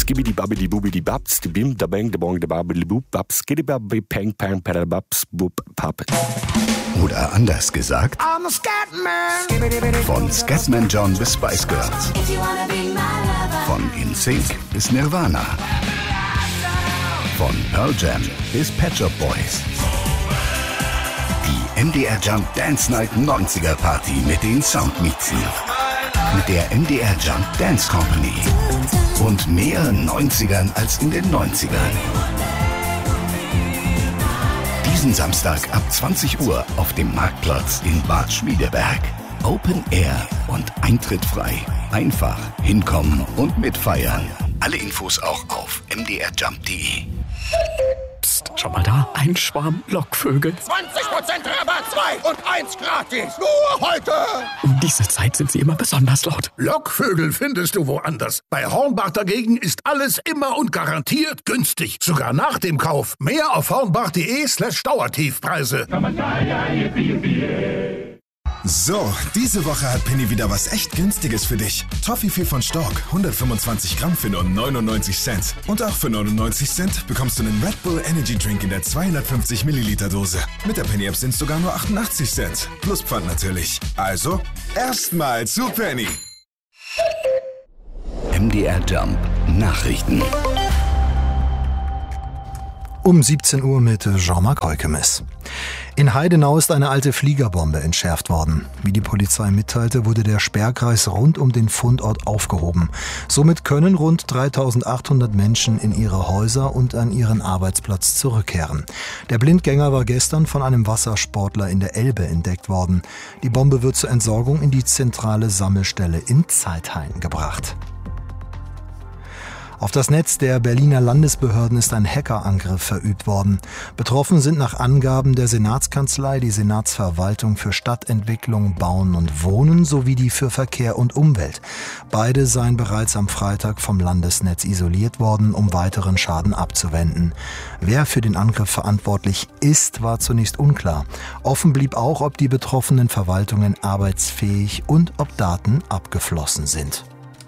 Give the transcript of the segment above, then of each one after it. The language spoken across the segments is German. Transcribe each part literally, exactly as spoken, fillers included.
skibidi babidi bubidi babs, die bim, da bang, da bong, da babidi bub, babs, skibidi babidi pang, pang, pada babs, bub, pap. Oder anders gesagt, I'm a Scatman. Von Scatman John bis Spice Girls. Von In Sync bis Nirvana. Von Pearl Jam bis Pet Shop Boys. Die M D R Jump Dance Night neunziger Party mit den Soundmixen. Mit der M D R Jump Dance Company. Und mehr neunzigern als in den neunzigern. Diesen Samstag ab zwanzig Uhr auf dem Marktplatz in Bad Schmiedeberg. Open Air und Eintritt frei. Einfach hinkommen und mitfeiern. Alle Infos auch auf m d r jump punkt d e. Psst, schau mal da, ein Schwarm Lockvögel. zwanzig Prozent Rabatt, zwei und eins gratis. Nur heute. Um diese Zeit sind sie immer besonders laut. Lockvögel findest du woanders. Bei Hornbach dagegen ist alles immer und garantiert günstig. Sogar nach dem Kauf. Mehr auf hornbach.de slash Dauertiefpreise. So, diese Woche hat Penny wieder was echt Günstiges für dich. Toffifee von Stork, hundertfünfundzwanzig Gramm für nur neunundneunzig Cent. Und auch für neunundneunzig Cent bekommst du einen Red Bull Energy Drink in der zweihundertfünfzig Milliliter Dose. Mit der Penny App sind es sogar nur achtundachtzig Cent. Plus Pfand natürlich. Also, erstmal zu Penny. M D R Jump Nachrichten. Um siebzehn Uhr mit Jean-Marc Heukemes. In Heidenau ist eine alte Fliegerbombe entschärft worden. Wie die Polizei mitteilte, wurde der Sperrkreis rund um den Fundort aufgehoben. Somit können rund dreitausendachthundert Menschen in ihre Häuser und an ihren Arbeitsplatz zurückkehren. Der Blindgänger war gestern von einem Wassersportler in der Elbe entdeckt worden. Die Bombe wird zur Entsorgung in die zentrale Sammelstelle in Zeithain gebracht. Auf das Netz der Berliner Landesbehörden ist ein Hackerangriff verübt worden. Betroffen sind nach Angaben der Senatskanzlei die Senatsverwaltung für Stadtentwicklung, Bauen und Wohnen sowie die für Verkehr und Umwelt. Beide seien bereits am Freitag vom Landesnetz isoliert worden, um weiteren Schaden abzuwenden. Wer für den Angriff verantwortlich ist, war zunächst unklar. Offen blieb auch, ob die betroffenen Verwaltungen arbeitsfähig und ob Daten abgeflossen sind.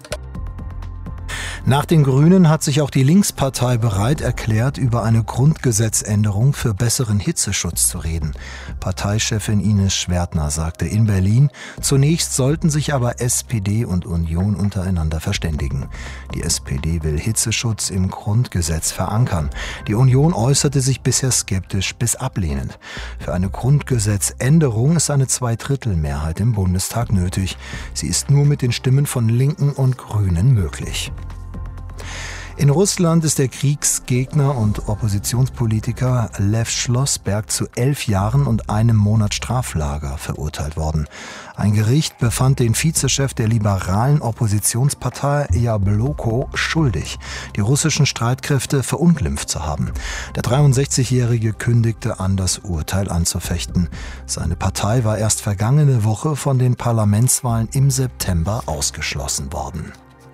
Nach den Grünen hat sich auch die Linkspartei bereit erklärt, über eine Grundgesetzänderung für besseren Hitzeschutz zu reden. Parteichefin Ines Schwertner sagte in Berlin, zunächst sollten sich aber S P D und Union untereinander verständigen. Die S P D will Hitzeschutz im Grundgesetz verankern. Die Union äußerte sich bisher skeptisch bis ablehnend. Für eine Grundgesetzänderung ist eine Zweidrittelmehrheit im Bundestag nötig. Sie ist nur mit den Stimmen von Linken und Grünen möglich. In Russland ist der Kriegsgegner und Oppositionspolitiker Lew Schlossberg zu elf Jahren und einem Monat Straflager verurteilt worden. Ein Gericht befand den Vizechef der liberalen Oppositionspartei Jabloko schuldig, die russischen Streitkräfte verunglimpft zu haben. Der dreiundsechzigjährige kündigte an, das Urteil anzufechten. Seine Partei war erst vergangene Woche von den Parlamentswahlen im September ausgeschlossen worden.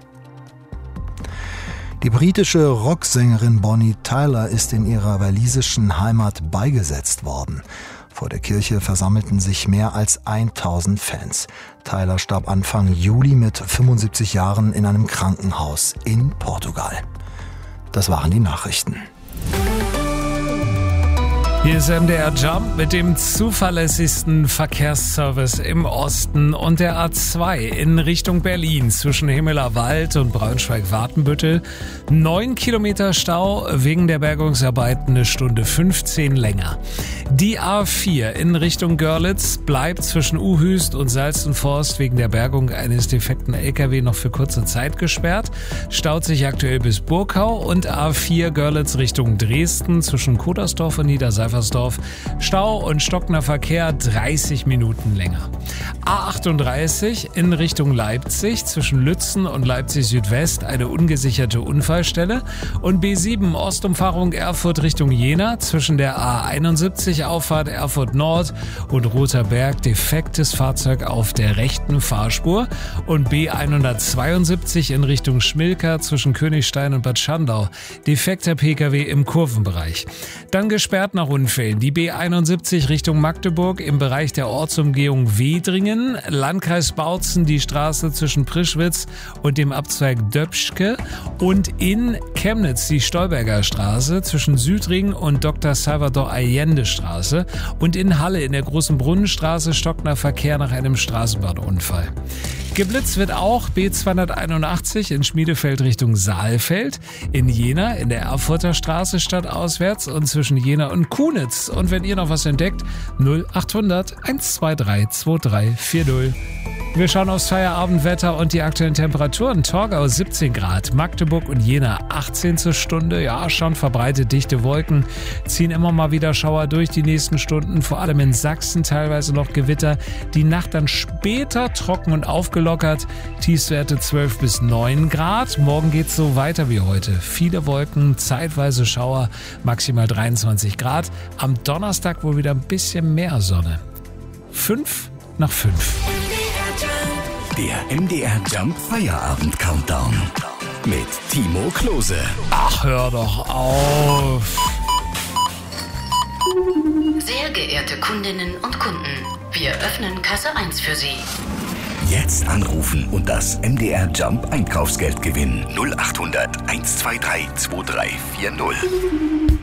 Die britische Rocksängerin Bonnie Tyler ist in ihrer walisischen Heimat beigesetzt worden. Vor der Kirche versammelten sich mehr als tausend Fans. Tyler starb Anfang Juli mit fünfundsiebzig Jahren in einem Krankenhaus in Portugal. Das waren die Nachrichten. Hier ist M D R Jump mit dem zuverlässigsten Verkehrsservice im Osten und der A zwei in Richtung Berlin zwischen Himmelerwald und Braunschweig-Watenbüttel. Neun Kilometer Stau wegen der Bergungsarbeiten, eine Stunde fünfzehn länger. Die A vier in Richtung Görlitz bleibt zwischen Uhüst und Salzenforst wegen der Bergung eines defekten L K W noch für kurze Zeit gesperrt. Staut sich aktuell bis Burkau und A vier Görlitz Richtung Dresden zwischen Kodersdorf und Niederseifersdorf. Stau und stockender Verkehr dreißig Minuten länger. A achtunddreißig in Richtung Leipzig zwischen Lützen und Leipzig Südwest eine ungesicherte Unfallstelle und B sieben Ostumfahrung Erfurt Richtung Jena zwischen der A einundsiebzig Auffahrt Erfurt Nord und Rother Berg defektes Fahrzeug auf der rechten Fahrspur und B hundertzweiundsiebzig in Richtung Schmilka zwischen Königstein und Bad Schandau defekter P K W im Kurvenbereich. Dann gesperrt nach Unfällen. Die B einundsiebzig Richtung Magdeburg im Bereich der Ortsumgehung Wedringen, Landkreis Bautzen die Straße zwischen Prischwitz und dem Abzweig Döpschke und in Chemnitz die Stolberger Straße zwischen Südring und Doktor Salvador Allende Straße und in Halle in der Großen Brunnenstraße stockender Verkehr nach einem Straßenbahnunfall. Geblitzt wird auch B zweihunderteinundachtzig in Schmiedefeld Richtung Saalfeld, in Jena in der Erfurter Straße stadtauswärts und zwischen Jena und Kunitz. Und wenn ihr noch was entdeckt, null achthundert hundertzweiundzwanzig zweiunddreißig vierzig. Wir schauen aufs Feierabendwetter und die aktuellen Temperaturen. Torgau siebzehn Grad, Magdeburg und Jena achtzehn zur Stunde. Ja, schon verbreitet dichte Wolken, ziehen immer mal wieder Schauer durch die nächsten Stunden. Vor allem in Sachsen teilweise noch Gewitter. Die Nacht dann später trocken und aufgelockert. Tiefstwerte zwölf bis neun Grad. Morgen geht's so weiter wie heute. Viele Wolken, zeitweise Schauer, maximal dreiundzwanzig Grad. Am Donnerstag wohl wieder ein bisschen mehr Sonne. fünf nach fünf. Der M D R Jump Feierabend Countdown mit Timo Klose. Ach, hör doch auf. Sehr geehrte Kundinnen und Kunden, wir öffnen Kasse eins für Sie. Jetzt anrufen und das M D R Jump Einkaufsgeld gewinnen. null achthundert hundertzweiundzwanzig zweiunddreißig vierzig.